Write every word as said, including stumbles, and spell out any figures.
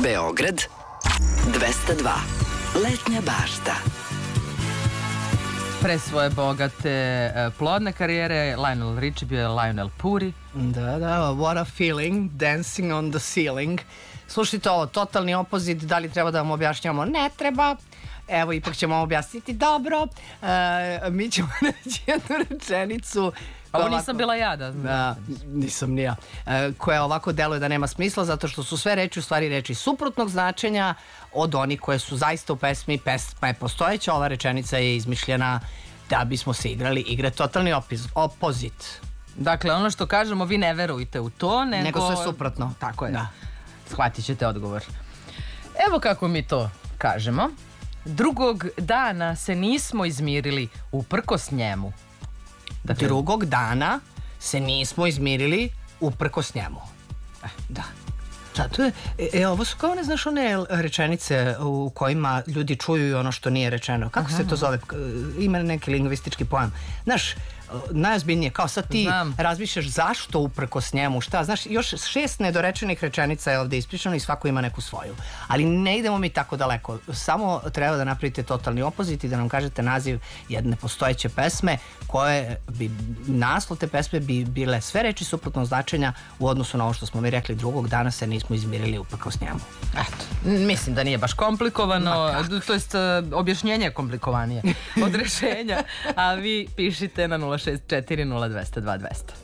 Beograd, dvesta dva. Letnja bašta. Pre svoje bogate plodne karijere Lionel Richie bio je Lionel Puri. Da, da, what a feeling, dancing on the ceiling. Slušajte ovo, totalni opozit, da li treba da vam objašnjamo? Ne treba. Evo, ipak ćemo vam objasniti dobro. E, mi ćemo reći jednu rečenicu. Ovo nisam bila ja da... Da, nisam ni ja. E, koja ovako deluje da nema smisla, zato što su sve reči u stvari reči suprotnog značenja od onih koje su zaista u pesmi. Pesma je postojeća, ova rečenica je izmišljena da bismo se igrali igre totalni opiz, opozit. Dakle, ono što kažemo, vi ne verujte u to, nego... Nego sve suprotno. Tako je. Da. Shvatit ćete odgovor. Evo kako mi to kažemo. Drugog dana se nismo izmirili uprkos njemu. Dakle, drugog dana se nismo izmirili uprkos njemu. Eh, da. Da, to je, e, e, ovo su kao ne znaš one rečenice u kojima ljudi čuju i ono što nije rečeno. Kako Aha. se to zove? Ima neki lingvistički pojam. Znaš, najozbiljnije, kao sad ti Znam. razmišljaš zašto uprkos njemu, šta, znaš, još šest nedorečenih rečenica je ovde ispričano i svako ima neku svoju. Ali ne idemo mi tako daleko. Samo treba da napravite totalni opozit i da nam kažete naziv jedne postojeće pesme koje bi, naslov te pesme bi bile sve reči suprotnog značenja u odnosu na ovo što smo mi rekli, drugog dana se nismo izmirili uprkos njemu. Eto, mislim da nije baš komplikovano, to jest objašnjenje je komplikovanije od rešenja, a vi pišite na nula šest četiri nula dva nula dva dva.